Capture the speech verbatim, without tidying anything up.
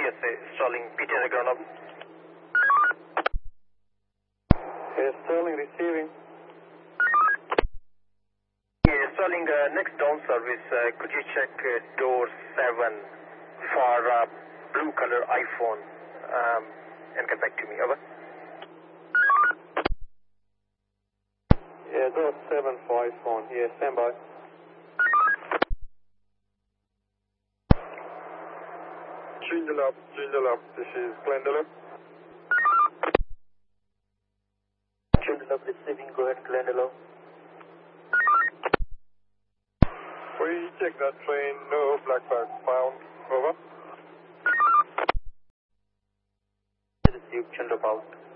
S A, Sterling, P T R ground up. Yes, Sterling receiving. Yeah, Sterling, uh, next down service, uh, could you check uh, door seven for uh, blue color iPhone um, and get back to me, over. Yeah, door seven for iPhone. Yeah, stand by. Joondalup, Joondalup, this is Glendalough. Joondalup receiving, go ahead, Glendalough. We check that train, no black bag found, over. Receive, Joondalup out.